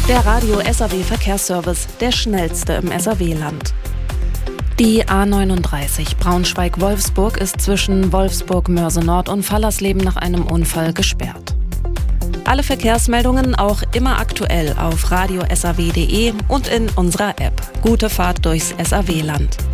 Der Radio SAW Verkehrsservice, der schnellste im SAW-Land. Die A39 Braunschweig-Wolfsburg ist zwischen Wolfsburg-Mörse-Nord und Fallersleben nach einem Unfall gesperrt. Alle Verkehrsmeldungen auch immer aktuell auf radiosaw.de und in unserer App. Gute Fahrt durchs SAW-Land.